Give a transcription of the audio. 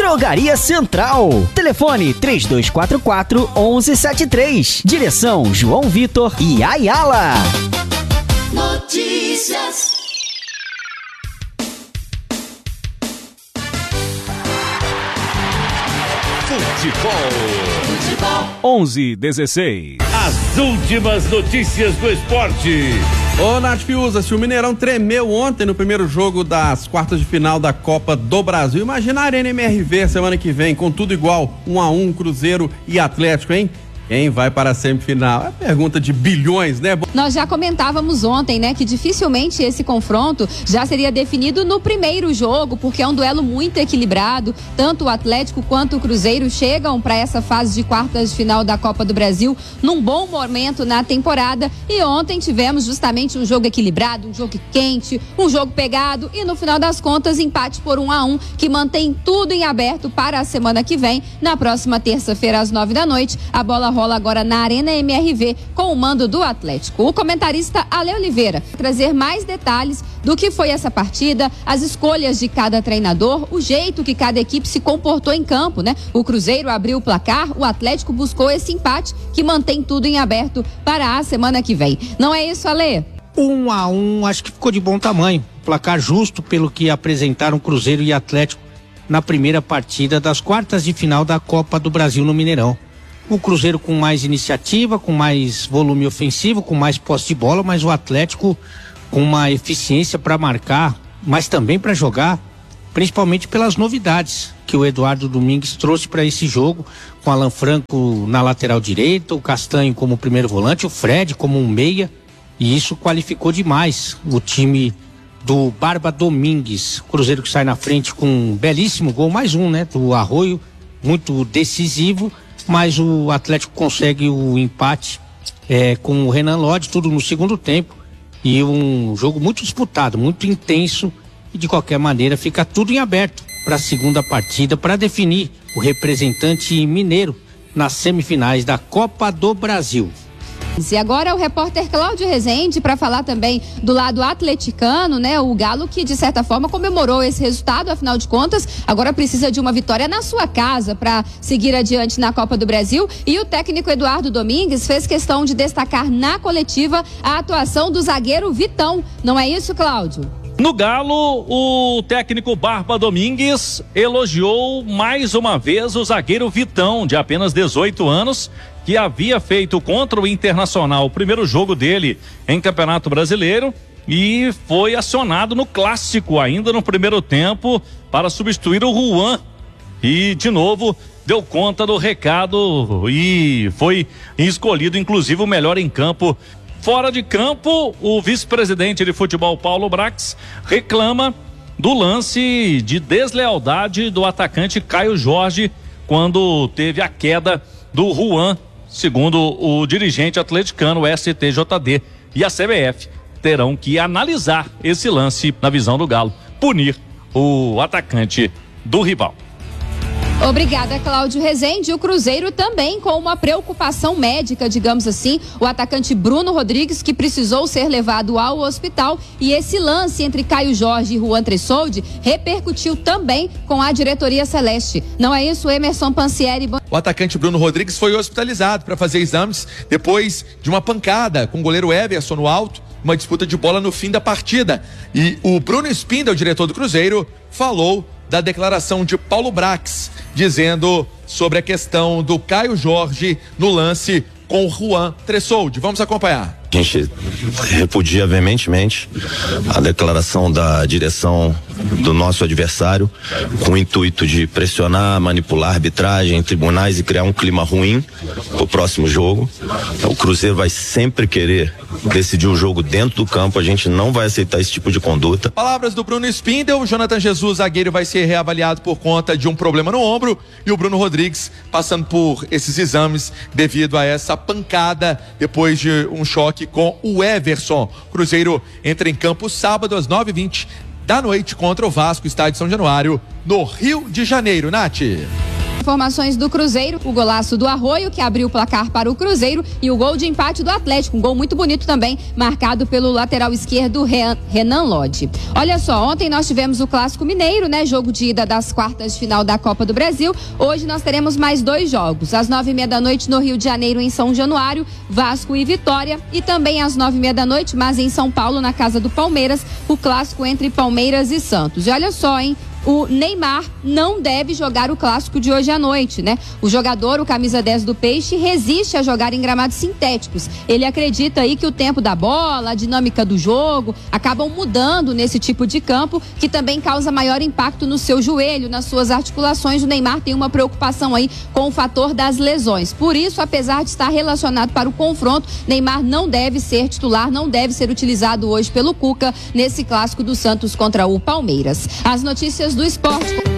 Drogaria Central. Telefone 3244-1173. Direção João Vitor e Ayala. Notícias. Futebol. 11:16. As últimas notícias do esporte. Ô, Nath Fiuza, se o Mineirão tremeu ontem no primeiro jogo das quartas de final da Copa do Brasil, imagina a Arena MRV semana que vem, com tudo igual, 1-1, Cruzeiro e Atlético, hein? Quem vai para a semifinal? É pergunta de bilhões, né? Nós já comentávamos ontem, né, que dificilmente esse confronto já seria definido no primeiro jogo, porque é um duelo muito equilibrado. Tanto o Atlético quanto o Cruzeiro chegam para essa fase de quartas de final da Copa do Brasil num bom momento na temporada. E ontem tivemos justamente um jogo equilibrado, um jogo quente, um jogo pegado e no final das contas empate por 1-1, que mantém tudo em aberto para a semana que vem. Na próxima terça-feira às 9h, a bola rola agora na Arena MRV com o mando do Atlético. O comentarista Ale Oliveira vai trazer mais detalhes do que foi essa partida, as escolhas de cada treinador, o jeito que cada equipe se comportou em campo, né? O Cruzeiro abriu o placar, o Atlético buscou esse empate que mantém tudo em aberto para a semana que vem. Não é isso, Ale? 1-1, acho que ficou de bom tamanho. Placar justo pelo que apresentaram Cruzeiro e Atlético na primeira partida das quartas de final da Copa do Brasil no Mineirão. O Cruzeiro com mais iniciativa, com mais volume ofensivo, com mais posse de bola, mas o Atlético com uma eficiência para marcar, mas também para jogar, principalmente pelas novidades que o Eduardo Domingues trouxe para esse jogo, com Alan Franco na lateral direita, o Castanho como primeiro volante, o Fred como um meia, e isso qualificou demais o time do Barba Domingues. O Cruzeiro que sai na frente com um belíssimo gol, mais um, né, do Arroio, muito decisivo, mas o Atlético consegue o empate com o Renan Lodge, tudo no segundo tempo, e um jogo muito disputado, muito intenso, e de qualquer maneira fica tudo em aberto para a segunda partida, para definir o representante mineiro nas semifinais da Copa do Brasil. E agora o repórter Cláudio Rezende para falar também do lado atleticano, né? O Galo que de certa forma comemorou esse resultado, afinal de contas, agora precisa de uma vitória na sua casa para seguir adiante na Copa do Brasil. E o técnico Eduardo Domingues fez questão de destacar na coletiva a atuação do zagueiro Vitão. Não é isso, Cláudio? No Galo, o técnico Barba Domingues elogiou mais uma vez o zagueiro Vitão, de apenas 18 anos, que havia feito contra o Internacional o primeiro jogo dele em Campeonato Brasileiro e foi acionado no Clássico ainda no primeiro tempo para substituir o Juan. E, de novo, deu conta do recado e foi escolhido, inclusive, o melhor em campo. Fora de campo, o vice-presidente de futebol Paulo Brax reclama do lance de deslealdade do atacante Caio Jorge quando teve a queda do Juan, segundo o dirigente atleticano, o STJD e a CBF terão que analisar esse lance na visão do Galo, punir o atacante do rival. Obrigada, Cláudio Rezende. O Cruzeiro também com uma preocupação médica, digamos assim, o atacante Bruno Rodrigues, que precisou ser levado ao hospital, e esse lance entre Caio Jorge e Juan Tressoldi repercutiu também com a diretoria celeste. Não é isso, Emerson Pansieri? O atacante Bruno Rodrigues foi hospitalizado para fazer exames depois de uma pancada com o goleiro Everson no alto, uma disputa de bola no fim da partida. E o Bruno Spindel, o diretor do Cruzeiro, falou da declaração de Paulo Brax, dizendo sobre a questão do Caio Jorge no lance com o Juan Tressoldi. Vamos acompanhar. A gente repudia veementemente a declaração da direção do nosso adversário, com o intuito de pressionar, manipular a arbitragem, tribunais e criar um clima ruim para o próximo jogo. O Cruzeiro vai sempre querer decidir o jogo dentro do campo, a gente não vai aceitar esse tipo de conduta. Palavras do Bruno Spindel. O Jonathan Jesus, zagueiro, vai ser reavaliado por conta de um problema no ombro, e o Bruno Rodrigues passando por esses exames devido a essa pancada depois de um choque com o Everson. Cruzeiro entra em campo sábado às 9h20 da noite contra o Vasco, estádio São Januário, no Rio de Janeiro. Nath. informações do Cruzeiro, o golaço do Arroio, que abriu o placar para o Cruzeiro, e o gol de empate do Atlético, um gol muito bonito também, marcado pelo lateral esquerdo Renan Lodge. Olha só, ontem nós tivemos o Clássico Mineiro, né? Jogo de ida das quartas de final da Copa do Brasil. Hoje nós teremos mais 2 jogos. Às 9h30 da noite no Rio de Janeiro, em São Januário, Vasco e Vitória. E também às 9h30 da noite, mas em São Paulo, na casa do Palmeiras, o clássico entre Palmeiras e Santos. E olha só, hein? O Neymar não deve jogar o clássico de hoje à noite, né? O jogador, o camisa 10 do Peixe, resiste a jogar em gramados sintéticos. Ele acredita aí que o tempo da bola, a dinâmica do jogo, acabam mudando nesse tipo de campo, que também causa maior impacto no seu joelho, nas suas articulações. O Neymar tem uma preocupação aí com o fator das lesões. Por isso, apesar de estar relacionado para o confronto, Neymar não deve ser titular, não deve ser utilizado hoje pelo Cuca nesse clássico do Santos contra o Palmeiras. As notícias do esporte.